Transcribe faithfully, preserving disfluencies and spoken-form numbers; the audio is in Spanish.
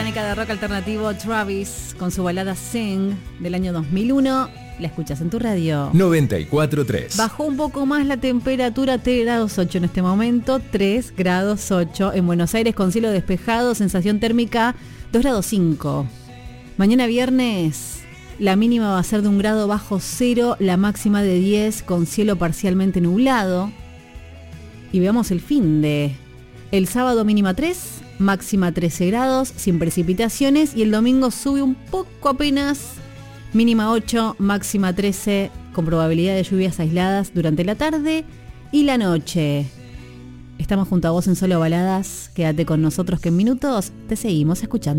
británica de rock alternativo Travis con su balada Sing del año dos mil uno. La escuchas en tu radio. noventa y cuatro punto tres. Bajó un poco más la temperatura, tres grados ocho en este momento, tres grados ocho en Buenos Aires con cielo despejado, sensación térmica dos grados cinco. Mañana viernes la mínima va a ser de un grado bajo cero, la máxima de diez con cielo parcialmente nublado. Y veamos el fin de... El sábado mínima tres, máxima trece grados, sin precipitaciones, y el domingo sube un poco apenas, mínima ocho, máxima trece, con probabilidad de lluvias aisladas durante la tarde y la noche. Estamos junto a vos en Solo Baladas, quédate con nosotros que en minutos te seguimos escuchando.